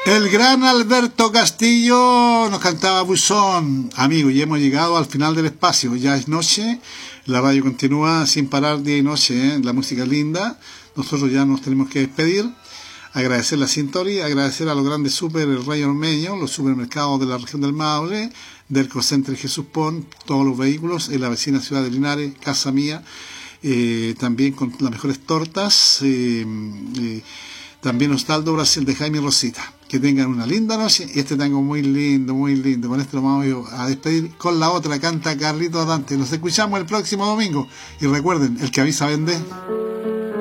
El gran Alberto Castillo nos cantaba Buzón. Amigos, y hemos llegado al final del espacio. Ya es noche, la radio continúa sin parar día y noche, ¿eh? La música es linda. Nosotros ya nos tenemos que despedir. Agradecer la sintonía, agradecer a los grandes super, el Rey Ormeño, los supermercados de la región del Maule, del Cocenter Jesús Pon, todos los vehículos, en la vecina ciudad de Linares, Casa Mía, también con las mejores tortas, también Ostaldo Brasil de Jaime y Rosita. Que tengan una linda noche y este tango muy lindo, muy lindo. Con esto nos vamos a despedir con la otra, canta Carlitos Dante. Nos escuchamos el próximo domingo y recuerden, el que avisa vende.